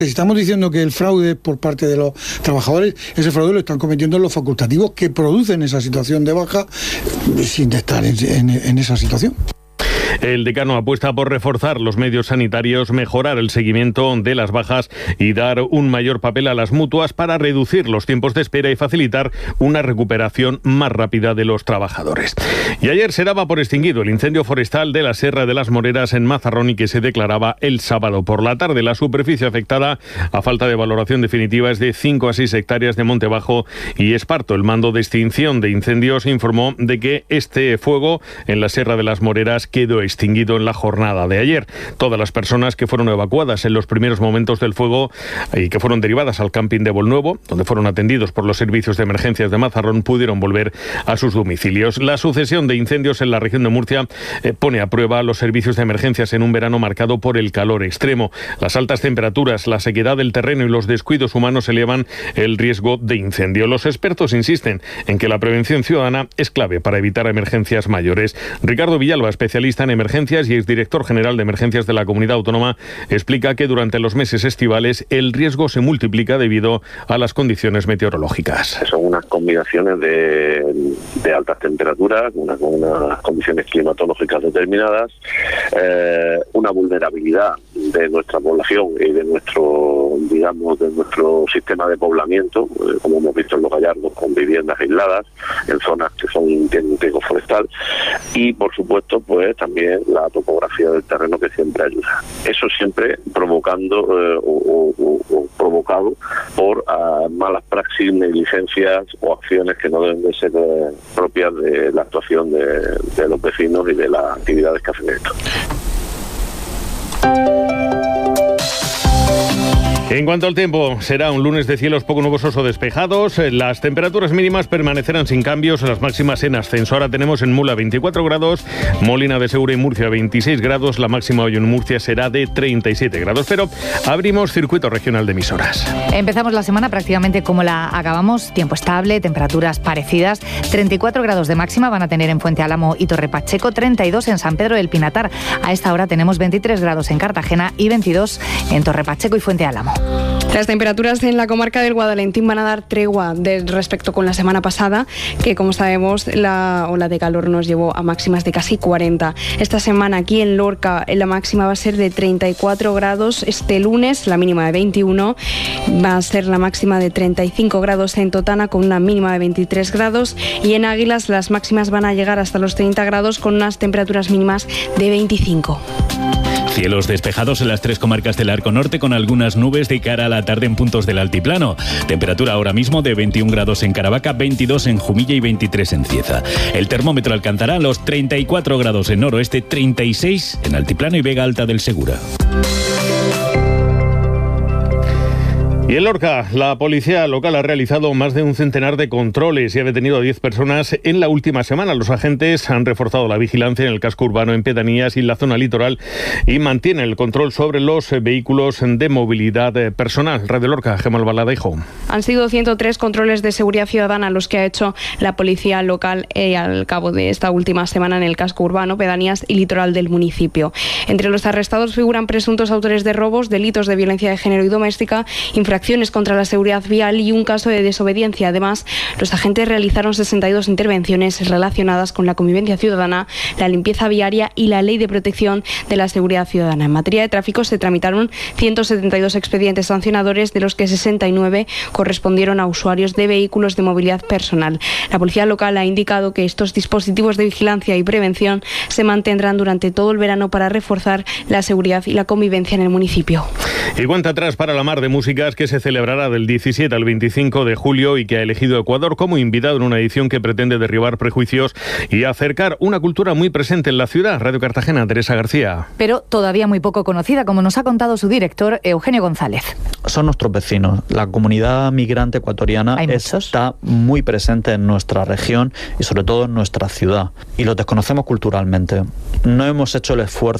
Si estamos diciendo que el fraude por parte de los trabajadores, ese fraude lo están cometiendo los facultativos que producen esa situación de baja sin estar en esa situación. El decano apuesta por reforzar los medios sanitarios, mejorar el seguimiento de las bajas y dar un mayor papel a las mutuas para reducir los tiempos de espera y facilitar una recuperación más rápida de los trabajadores. Y ayer se daba por extinguido el incendio forestal de la Sierra de las Moreras en Mazarrón y que se declaraba el sábado por la tarde. La superficie afectada, a falta de valoración definitiva, es de 5 a 6 hectáreas de monte bajo y esparto. El mando de extinción de incendios informó de que este fuego en la Sierra de las Moreras quedó extinguido en la jornada de ayer. Todas las personas que fueron evacuadas en los primeros momentos del fuego y que fueron derivadas al camping de Bolnuevo, donde fueron atendidos por los servicios de emergencias de Mazarrón, pudieron volver a sus domicilios. La sucesión de incendios en la región de Murcia pone a prueba los servicios de emergencias en un verano marcado por el calor extremo. Las altas temperaturas, la sequedad del terreno y los descuidos humanos elevan el riesgo de incendio. Los expertos insisten en que la prevención ciudadana es clave para evitar emergencias mayores. Ricardo Villalba, especialista en emergencias y exdirector general de emergencias de la Comunidad Autónoma, explica que durante los meses estivales el riesgo se multiplica debido a las condiciones meteorológicas. Son unas combinaciones de altas temperaturas, unas condiciones climatológicas determinadas, una vulnerabilidad de nuestra población y de nuestro sistema de poblamiento, como hemos visto en Los Gallardos, con viviendas aisladas en zonas que tienen un riesgo forestal, y por supuesto pues también la topografía del terreno, que siempre ayuda. Eso siempre provocando o provocado por malas praxis, negligencias o acciones que no deben de ser propias de la actuación de los vecinos y de las actividades que hacen esto. En cuanto al tiempo, será un lunes de cielos poco nubosos o despejados. Las temperaturas mínimas permanecerán sin cambios, las máximas en ascenso. Ahora tenemos en Mula 24 grados, Molina de Segura y Murcia 26 grados, la máxima hoy en Murcia será de 37 grados. Pero abrimos circuito regional de emisoras. Empezamos la semana prácticamente como la acabamos, tiempo estable, temperaturas parecidas. 34 grados de máxima van a tener en Fuente Álamo y Torre Pacheco, 32 en San Pedro del Pinatar. A esta hora tenemos 23 grados en Cartagena y 22 en Torre Pacheco y Fuente Álamo. Las temperaturas en la comarca del Guadalentín van a dar tregua respecto con la semana pasada, que como sabemos la ola de calor nos llevó a máximas de casi 40. Esta semana aquí en Lorca la máxima va a ser de 34 grados este lunes, la mínima de 21. Va a ser la máxima de 35 grados en Totana con una mínima de 23 grados y en Águilas las máximas van a llegar hasta los 30 grados con unas temperaturas mínimas de 25. Cielos despejados en las 3 comarcas del Arco Norte con algunas nubes de cara a la tarde en puntos del altiplano. Temperatura ahora mismo de 21 grados en Caravaca, 22 en Jumilla y 23 en Cieza. El termómetro alcanzará los 34 grados en noroeste, 36 en Altiplano y Vega Alta del Segura. Y en Lorca, la policía local ha realizado más de un centenar de controles y ha detenido a 10 personas en la última semana. Los agentes han reforzado la vigilancia en el casco urbano, en pedanías y en la zona litoral y mantienen el control sobre los vehículos de movilidad personal. Radio Lorca, Gemma Albaladejo. Han sido 103 controles de seguridad ciudadana los que ha hecho la policía local al cabo de esta última semana en el casco urbano, pedanías y litoral del municipio. Entre los arrestados figuran presuntos autores de robos, delitos de violencia de género y doméstica, infracciones contra la seguridad vial y un caso de desobediencia. Además, los agentes realizaron 62 intervenciones relacionadas con la convivencia ciudadana, la limpieza viaria y la ley de protección de la seguridad ciudadana. En materia de tráfico se tramitaron 172 expedientes sancionadores, de los que 69 correspondieron a usuarios de vehículos de movilidad personal. La policía local ha indicado que estos dispositivos de vigilancia y prevención se mantendrán durante todo el verano para reforzar la seguridad y la convivencia en el municipio. Y cuenta atrás para la Mar de Músicas, que se celebrará del 17 al 25 de julio y que ha elegido Ecuador como invitado en una edición que pretende derribar prejuicios y acercar una cultura muy presente en la ciudad. Radio Cartagena, Teresa García. Pero todavía muy poco conocida, como nos ha contado su director, Eugenio González. Son nuestros vecinos. La comunidad migrante ecuatoriana está muy presente en nuestra región y sobre todo en nuestra ciudad. Y los desconocemos culturalmente. No hemos hecho el esfuerzo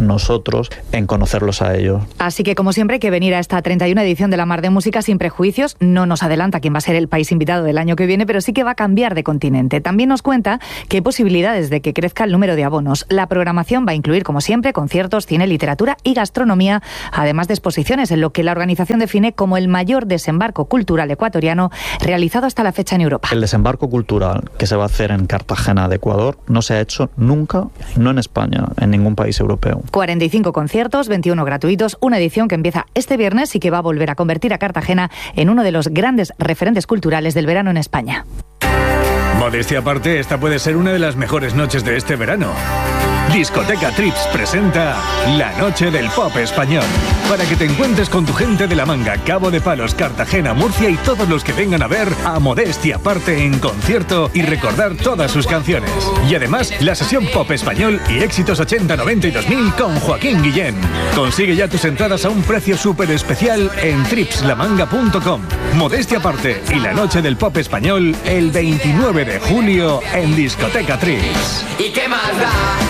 nosotros en conocerlos a ellos. Así que, como siempre, hay que venir a esta 31 edición de la Mar de Música sin prejuicios. No nos adelanta quién va a ser el país invitado del año que viene, pero sí que va a cambiar de continente. También nos cuenta que hay posibilidades de que crezca el número de abonos. La programación va a incluir, como siempre, conciertos, cine, literatura y gastronomía, además de exposiciones, en lo que la organización define como el mayor desembarco cultural ecuatoriano realizado hasta la fecha en Europa. El desembarco cultural que se va a hacer en Cartagena de Ecuador no se ha hecho nunca, no en España, en ningún país europeo. 45 conciertos, 21 gratuitos, una edición que empieza este viernes y que va a volver a convertir a Cartagena en uno de los grandes referentes culturales del verano en España. Modestia aparte, esta puede ser una de las mejores noches de este verano. Discoteca Trips presenta La Noche del Pop Español, para que te encuentres con tu gente de La Manga, Cabo de Palos, Cartagena, Murcia y todos los que vengan a ver a Modestia aparte en concierto y recordar todas sus canciones. Y además, la sesión Pop Español y éxitos 80, 90 y 2000 con Joaquín Guillén. Consigue ya tus entradas a un precio súper especial en tripslamanga.com. Modestia aparte y La Noche del Pop Español el 29 de julio en Discoteca Trips. ¿Y qué más da?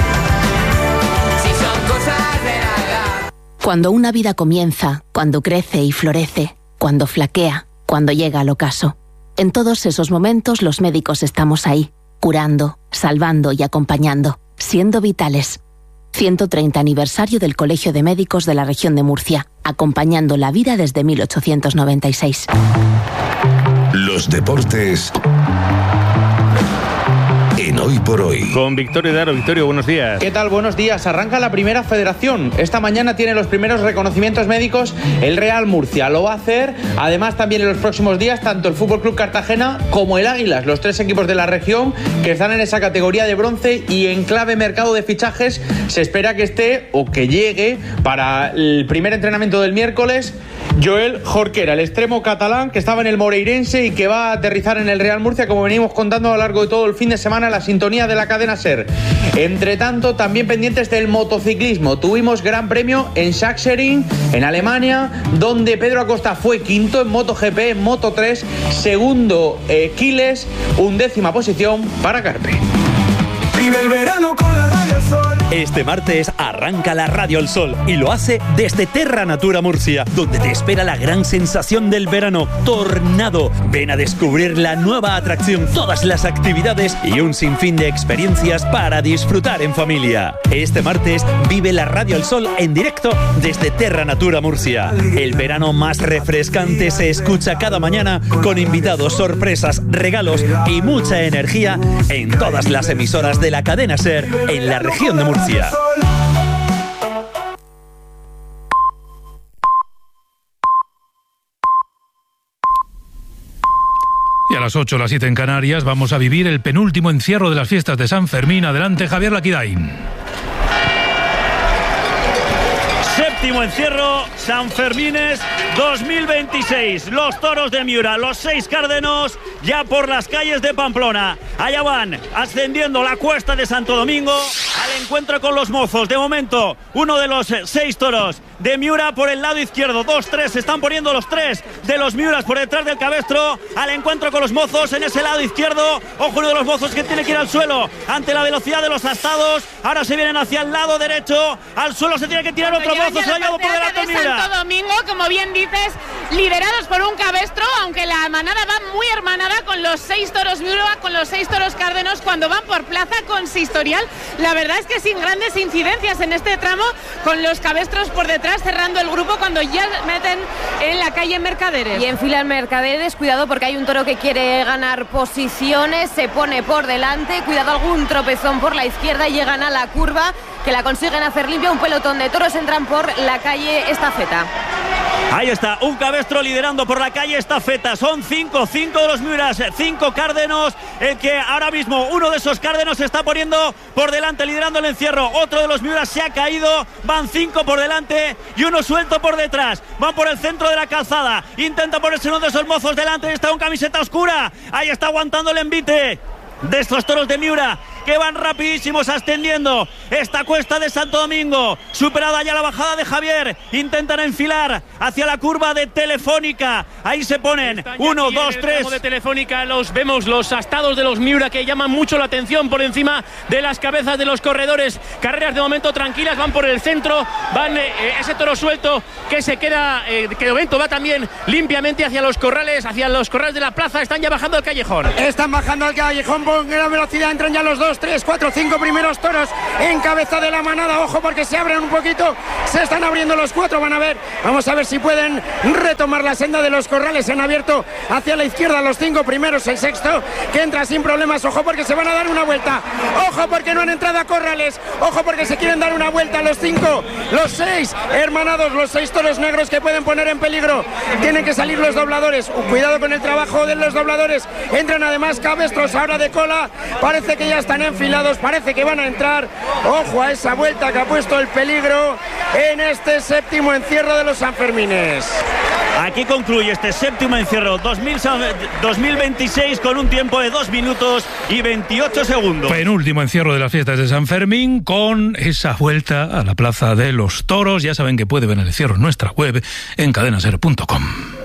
Cuando una vida comienza, cuando crece y florece, cuando flaquea, cuando llega al ocaso. En todos esos momentos los médicos estamos ahí, curando, salvando y acompañando, siendo vitales. 130 aniversario del Colegio de Médicos de la Región de Murcia, acompañando la vida desde 1896. Los deportes en Hoy por Hoy. Con Victorio Daro. Victorio, buenos días. ¿Qué tal? Buenos días. Arranca la primera federación. Esta mañana tiene los primeros reconocimientos médicos el Real Murcia. Lo va a hacer, además, también en los próximos días, tanto el Fútbol Club Cartagena como el Águilas, los tres equipos de la región que están en esa categoría de bronce, y en clave mercado de fichajes se espera que esté o que llegue para el primer entrenamiento del miércoles Joel Jorquera, el extremo catalán que estaba en el Moreirense y que va a aterrizar en el Real Murcia, como venimos contando a lo largo de todo el fin de semana, la sintonía de la cadena SER. Entre tanto, también pendientes del motociclismo. Tuvimos gran premio en Sachsenring, en Alemania, donde Pedro Acosta fue quinto en MotoGP, en Moto3, segundo Quiles, 11ª posición para Carpe. Vive el verano con la Radio El Sol. Este martes arranca la Radio El Sol y lo hace desde Terra Natura Murcia, donde te espera la gran sensación del verano, Tornado. Ven a descubrir la nueva atracción, todas las actividades y un sinfín de experiencias para disfrutar en familia. Este martes vive la Radio El Sol en directo desde Terra Natura Murcia. El verano más refrescante se escucha cada mañana con invitados, sorpresas, regalos y mucha energía en todas las emisoras de la cadena SER en la región de Murcia. Y a las 8, las 7 en Canarias, vamos a vivir el penúltimo encierro de las fiestas de San Fermín. Adelante, Javier Laquidain. Séptimo encierro, San Fermines 2026. Los toros de Miura, los 6 cárdenos, ya por las calles de Pamplona. Allá van, ascendiendo la cuesta de Santo Domingo al encuentro con los mozos. De momento, uno de los 6 toros de Miura por el lado izquierdo. 2-3, se están poniendo los 3 de los Miuras por detrás del cabestro al encuentro con los mozos en ese lado izquierdo. Ojo, uno de los mozos que tiene que ir al suelo ante la velocidad de los astados. Ahora se vienen hacia el lado derecho. Al suelo se tiene que tirar otro mozo. Se ha llevado por delante Miura. Santo Domingo, como bien dices, liderados por un cabestro, aunque la manada va muy hermanada con los 6 toros Miura, con los 6 toros cárdenos cuando van por plaza consistorial. La verdad es que sin grandes incidencias en este tramo, con los cabestros por detrás cerrando el grupo cuando ya meten en la calle Mercaderes. Y enfilan Mercaderes, cuidado porque hay un toro que quiere ganar posiciones, se pone por delante, cuidado algún tropezón por la izquierda y llegan a la curva que la consiguen hacer limpia. Un pelotón de toros entran por la calle Estafeta. Ahí está, un cabestro liderando por la calle Estafeta. Son 5 de los Miuras, 5 cárdenos. El que ahora mismo, uno de esos cárdenos se está poniendo por delante, liderando el encierro. Otro de los Miuras se ha caído. Van 5 por delante y uno suelto por detrás. Van por el centro de la calzada. Intenta ponerse uno de esos mozos delante. Está con camiseta oscura. Ahí está aguantando el envite de estos toros de Miura, que van rapidísimos ascendiendo esta cuesta de Santo Domingo. Superada ya la bajada de Javier, intentan enfilar hacia la curva de Telefónica. Ahí se ponen 1, 2, 3. De Telefónica vemos los astados de los Miura que llaman mucho la atención por encima de las cabezas de los corredores. Carreras de momento tranquilas, van por el centro, van ese toro suelto que se queda, que de momento va también limpiamente hacia los corrales de la plaza. Están ya bajando al callejón. Están bajando al callejón con gran velocidad, entran ya los 2, 3, 4, 5 primeros toros en cabeza de la manada. Ojo porque se abren un poquito, se están abriendo los 4, vamos a ver si pueden retomar la senda de los corrales. Se han abierto hacia la izquierda los 5 primeros, el sexto que entra sin problemas. Ojo porque se van a dar una vuelta, ojo porque no han entrado a corrales, ojo porque se quieren dar una vuelta los 5, los 6 hermanados, los 6 toros negros que pueden poner en peligro. Tienen que salir los dobladores, cuidado con el trabajo de los dobladores. Entran además cabestros ahora de cola, parece que ya están enfilados, parece que van a entrar. Ojo a esa vuelta que ha puesto el peligro en este séptimo encierro de los Sanfermines. Aquí concluye este séptimo encierro 2026 con un tiempo de 2 minutos y 28 segundos. Penúltimo encierro de las fiestas de San Fermín con esa vuelta a la Plaza de los Toros. Ya saben que puede ver el encierro en nuestra web en cadenaser.com.